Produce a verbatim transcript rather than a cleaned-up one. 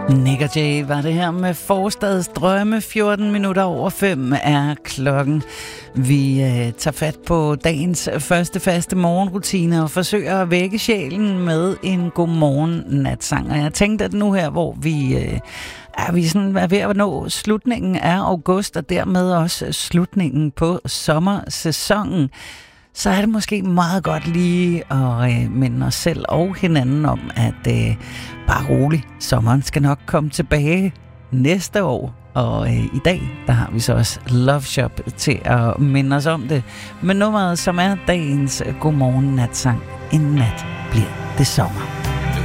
Nick og Jay var det her med Forstads Drømme. fjorten minutter over fem er klokken. Vi øh, tager fat på dagens første faste morgenrutine og forsøger at vække sjælen med en godmorgen natsang. Og jeg tænkte, at nu her, hvor vi, øh, er, vi sådan er ved at nå slutningen af august, og dermed også slutningen på sommersæsonen, så er det måske meget godt lige at øh, minde os selv og hinanden om, at øh, bare rolig, sommeren skal nok komme tilbage næste år. Og øh, i dag, der har vi så også Love Shop til at minde os om det. Men nummeret, som er dagens godmorgen natsang, en nat bliver det sommer.